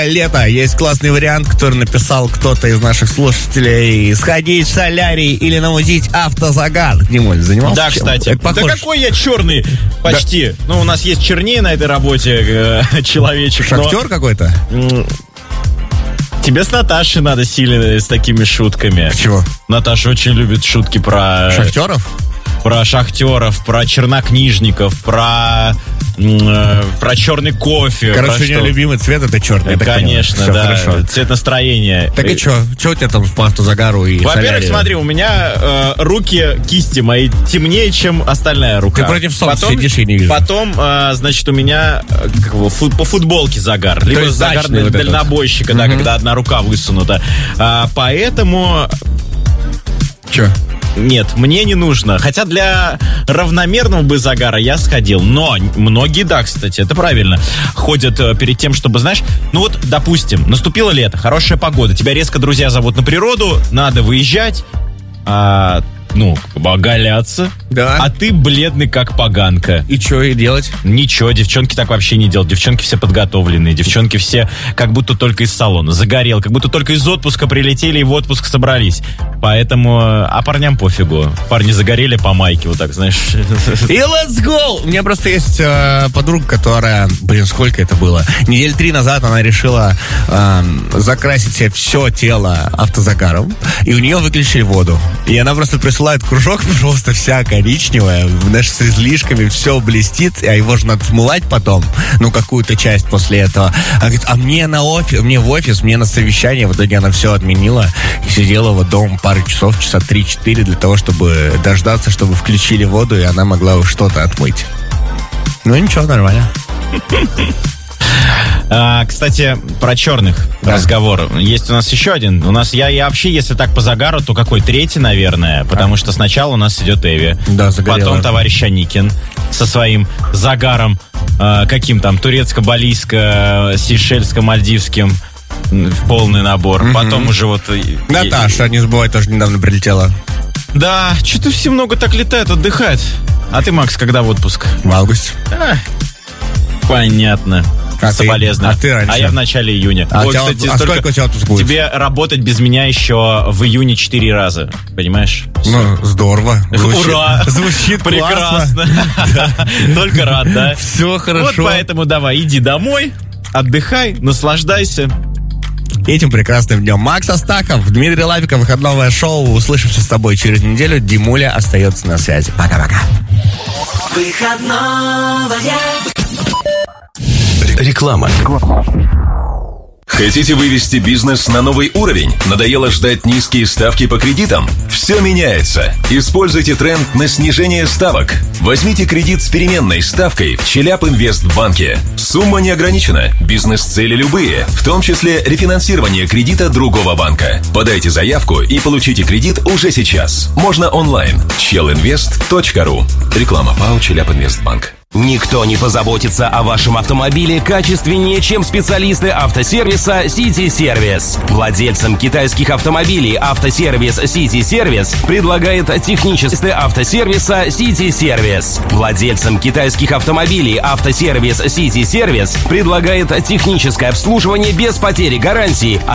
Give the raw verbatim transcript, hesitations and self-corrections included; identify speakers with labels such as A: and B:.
A: лето. Есть классный вариант, который написал кто-то из наших слушателей. Сходить в солярий или намутить автозагар. Димуль, занимался
B: Да,
A: чем?
B: кстати. Да какой я черный почти. Да. Ну, у нас есть чернее на этой работе э, человечек.
A: Шахтер
B: но...
A: какой-то?
B: Тебе с Наташей надо сильно с такими шутками.
A: Чего?
B: Наташа очень любит шутки про...
A: Шахтеров?
B: Про шахтеров, про чернокнижников, про... Про черный кофе.
A: Короче, у нее любимый цвет это черный.
B: Конечно, да. Хорошо. Цвет настроения.
A: Так и что? Что у тебя там по автозагару и
B: Во-первых,
A: солярию?
B: смотри, у меня э, руки, кисти мои темнее, чем остальная рука.
A: Ты против солнца
B: потом,
A: сидишь, я не вижу.
B: Потом, э, значит, у меня как его, фу, по футболке загар. Либо загар вот дальнобойщика, да, угу. когда одна рука высунута. А, поэтому...
A: Че?
B: Нет, мне не нужно. Хотя для равномерного бы загара я сходил. Но многие, да, кстати, это правильно, ходят перед тем, чтобы, знаешь, ну вот, допустим, наступило лето, хорошая погода, тебя резко друзья зовут на природу, надо выезжать, а, ну, оголяться,
A: да.
B: А ты бледный, как поганка.
A: И что и делать?
B: Ничего, девчонки так вообще не делают. Девчонки все подготовленные, девчонки все как будто только из салона. Загорел, как будто только из отпуска прилетели и в отпуск собрались. Поэтому, а парням пофигу. Парни загорели по майке, вот так, знаешь.
A: И let's go! У меня просто есть э, подруга, которая, блин, сколько это было? Недель три назад она решила э, закрасить себе все тело автозагаром, и у нее выключили воду. И она просто присылает кружок, просто вся коричневая, знаешь, с излишками, все блестит, а его же надо смывать потом, ну, какую-то часть после этого. Она говорит, а мне на офис, мне в офис, мне на совещание, в итоге она все отменила и сидела вот дома пару часов, часа три-четыре для того, чтобы дождаться, чтобы включили воду, и она могла уж что-то отмыть. Ну, ничего, нормально.
B: А, кстати, про черных да. разговор. Есть у нас еще один. У нас я, я вообще, если так по загару, то какой? Третий, наверное. Потому а. что сначала у нас идет Эви.
A: Да, загорела.
B: Потом товарищ Аникин со своим загаром, э, каким там, турецко-балийско-сейшельско-мальдивским. В полный набор. Mm-hmm. Потом уже вот...
A: Наташа, не забывай, тоже недавно прилетела.
B: Да, что-то все много так летает, отдыхает. А ты, Макс, когда в отпуск?
A: В августе.
B: А, понятно.
A: А
B: Соболезную.
A: А ты раньше?
B: А я в начале июня.
A: А,
B: Ой,
A: тебя,
B: кстати,
A: а
B: столько...
A: сколько у тебя отпуск будет?
B: Тебе работать без меня еще в июне четыре раза. Понимаешь?
A: Ну, здорово.
B: Звучит, Ура!
A: Звучит
B: прекрасно. Только рад, да?
A: Все хорошо.
B: Вот поэтому давай, иди домой, отдыхай, наслаждайся.
A: Этим прекрасным днем. Макс Астахов, Дмитрий Лапиков, выходное шоу. Услышимся с тобой через неделю. Димуля остается на связи. Пока-пока.
C: Выходное.
D: Реклама. Хотите вывести бизнес на новый уровень? Надоело ждать низкие ставки по кредитам? Все меняется. Используйте тренд на снижение ставок. Возьмите кредит с переменной ставкой в Челябинвестбанке. Сумма не ограничена. Бизнес-цели любые, в том числе рефинансирование кредита другого банка. Подайте заявку и получите кредит уже сейчас. Можно онлайн. челинвест точка ру. Реклама ПАО Челябинвестбанк.
E: Никто не позаботится о вашем автомобиле качественнее, чем специалисты автосервиса City Service. Владельцам китайских автомобилей автосервис City Service предлагает технические автосервиса City Service. Владельцам китайских автомобилей автосервис City Service предлагает техническое обслуживание без потери гарантии.